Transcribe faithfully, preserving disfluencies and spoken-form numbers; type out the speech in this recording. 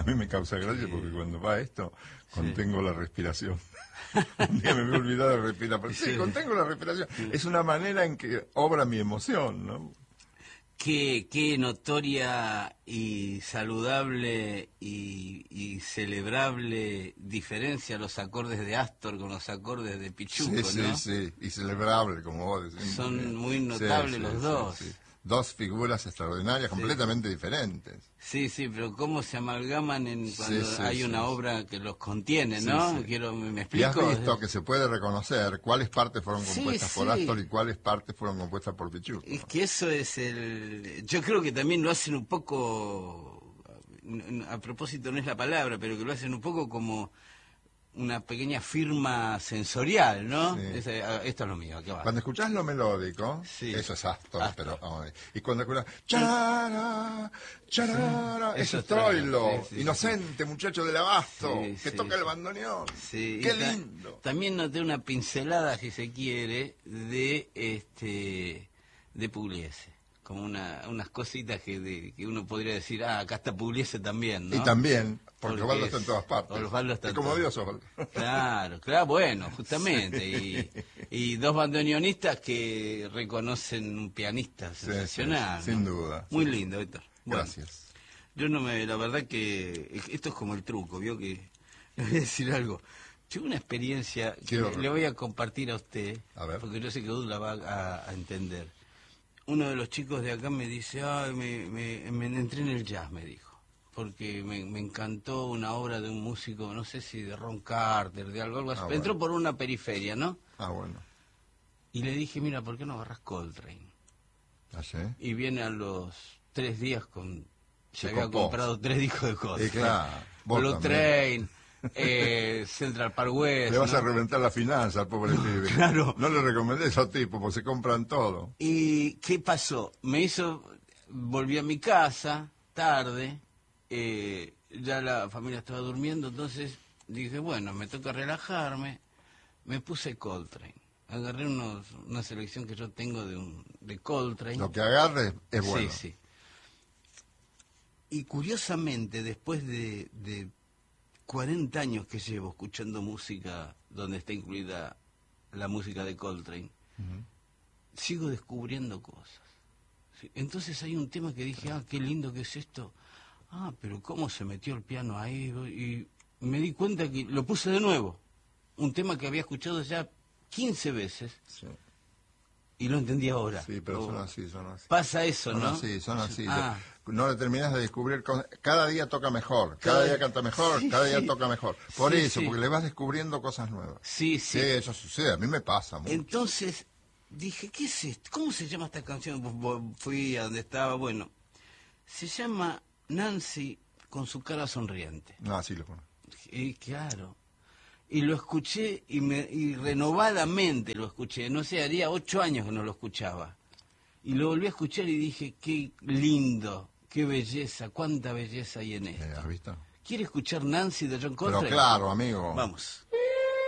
mí me causa gracia porque cuando va esto, contengo sí. la respiración. Un día me voy a olvidar de respirar, pero sí, sí, contengo la respiración. Sí. Es una manera en que obra mi emoción, ¿no? Qué, qué notoria y saludable y, y celebrable diferencia los acordes de Astor con los acordes de Pichuco, sí, ¿no? Sí, sí, y celebrable, como vos decís. Son muy notables sí, los sí, dos. Sí, sí. Dos figuras extraordinarias, sí. completamente diferentes. Sí, sí, pero cómo se amalgaman en cuando sí, sí, hay sí, una sí. obra que los contiene, ¿no? Sí, sí. Quiero, ¿me explico? Y has visto que se puede reconocer cuáles partes fueron compuestas sí, por sí. Astor y cuáles partes fueron compuestas por Pichuco. Es que eso es el... Yo creo que también lo hacen un poco... A propósito no es la palabra, pero que lo hacen un poco como una pequeña firma sensorial, ¿no? Sí. Es, esto es lo mío, ¿qué va? Cuando escuchás lo melódico, sí. eso es Astor, Astor. pero oh, y cuando escuchás charara, charara, sí. eso es Troilo, sí, sí, inocente sí. muchacho del abasto, sí, que sí, toca sí. el bandoneón. Sí. Qué ta lindo. También noté una pincelada, si se quiere, de este de Pugliese. Como una, unas cositas que, de, que uno podría decir, ah, acá está Pugliese también, ¿no? Y también, porque, porque Osvaldo es, está en todas partes. Osvaldo está es como todo. Dios, Osvaldo. Claro, claro, bueno, justamente. Sí. Y, y dos bandoneonistas que reconocen un pianista sensacional. Sí, sí, sin ¿no? duda. Muy sí. lindo, Héctor. Bueno, gracias. Yo no me, la verdad que esto es como el truco, ¿vio? Que le voy a decir algo. Yo una experiencia que le, le voy a compartir a usted, a ver. porque yo sé que Ud la va a, a entender. Uno de los chicos de acá me dice, ay, me, me, me entré en el jazz, me dijo, porque me, me encantó una obra de un músico, no sé si de Ron Carter, de algo, algo así. Ah, bueno. Entró por una periferia, ¿no? Ah, bueno. Y le dije, mira, ¿por qué no agarras Coltrane? ¿Ah, sí? Y viene a los tres días con... Se, Se había copó. comprado tres discos de Coltrane. Y claro. Coltrane, eh, Central Park West. Le vas ¿no? a reventar la finanza al pobre pibe. Claro. No le recomendé a esos tipos porque se compran todo. ¿Y qué pasó? Me hizo... Volví a mi casa, tarde, eh, ya la familia estaba durmiendo, entonces dije, bueno, me toca relajarme, me puse Coltrane. Agarré unos, una selección que yo tengo de, un, de Coltrane. Lo que agarre es bueno. Sí, sí. Y curiosamente, después de, de cuarenta años que llevo escuchando música donde está incluida la música de Coltrane, uh-huh. sigo descubriendo cosas. ¿Sí? Entonces hay un tema que dije, ah, qué lindo que es esto. Ah, pero cómo se metió el piano ahí. Y me di cuenta que lo puse de nuevo. Un tema que había escuchado ya quince veces. Sí. Y lo entendí ahora. Sí, pero oh, son así, son así. Pasa eso, son ¿no? Son así, son así. Ah. No le terminas de descubrir... Con... Cada día toca mejor, cada, cada día canta mejor, sí, cada día sí. toca mejor. Por sí, eso, sí. porque le vas descubriendo cosas nuevas. Sí, sí. Sí, eso sucede, a mí me pasa mucho. Entonces, dije, ¿qué es esto? ¿Cómo se llama esta canción? Fui a donde estaba, bueno. Se llama Nancy con su cara sonriente. No, sí lo conozco. Y claro... Y lo escuché y, me, y renovadamente lo escuché. No sé, haría ocho años que no lo escuchaba. Y lo volví a escuchar y dije, qué lindo, qué belleza, cuánta belleza hay en esto. ¿Has visto? ¿Quiere escuchar Nancy de John Coltrane? Pero claro, amigo. Vamos.